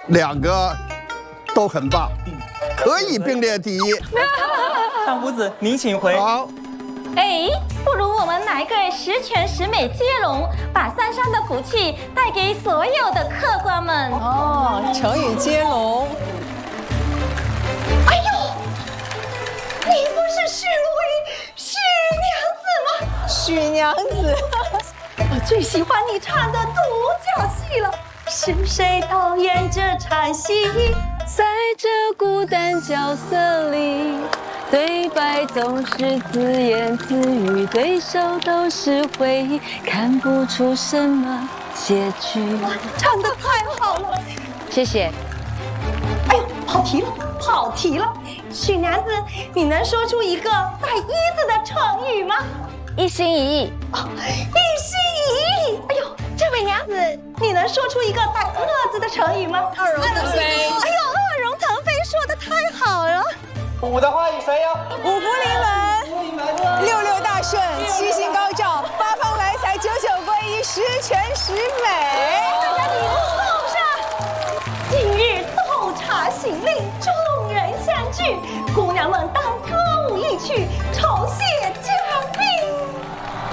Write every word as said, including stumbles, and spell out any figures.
两个都很棒，可以并列第一。 大胡子，您请回。 好。 哎，不如我们来个十全十美接龙，把三山的福气带给所有的客官们。 哦，成语接龙。 哎呦，你不是许茹芸许娘子吗？ 许娘子， 我最喜欢你唱的独角戏了。是谁导演这场戏？ 在这孤单角色里。 对白总是自言自语，对手都是回忆，看不出什么结局。 唱得太好了， 谢谢。 哎呦，跑题了，跑题了。许娘子，你能说出一个带“一”字的成语吗？ 一心一意。 哦，一心一意。哎呦，这位娘子，你能说出一个带“二”字的成语吗？ 二龙腾飞。 哎呦，二龙腾飞，说得太好了。 虎的话语谁呀？ 五福临门，六六大顺，七星高照，八方来财，九九归一，十全十美。 大家礼物送上。今日斗茶行令，众人相聚，姑娘们当歌舞一曲，酬谢